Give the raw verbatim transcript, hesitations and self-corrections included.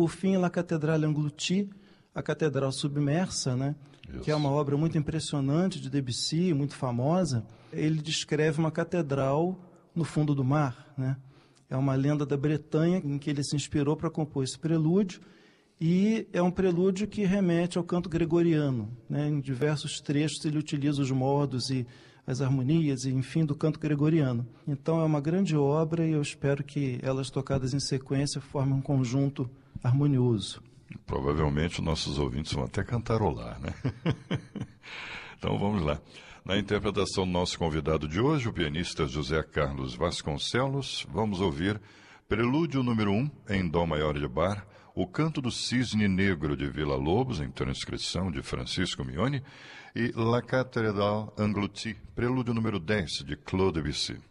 por fim, La Cathédrale Engloutie, a Catedral Submersa, né? Que é uma obra muito impressionante de Debussy, muito famosa. Ele descreve uma catedral no fundo do mar, né? É uma lenda da Bretanha em que ele se inspirou para compor esse prelúdio, e é um prelúdio que remete ao canto gregoriano, né? Em diversos trechos ele utiliza os modos e as harmonias, e, enfim, do canto gregoriano. Então é uma grande obra e eu espero que elas tocadas em sequência formem um conjunto harmonioso. Provavelmente nossos ouvintes vão até cantarolar, né? Então vamos lá. Na interpretação do nosso convidado de hoje, o pianista José Carlos Vasconcelos, vamos ouvir Prelúdio número um, em Dó maior de Bach, O Canto do Cisne Negro de Villa-Lobos, em transcrição de Francisco Mione, e La Cathédrale Engloutie, Prelúdio número dez de Claude Debussy.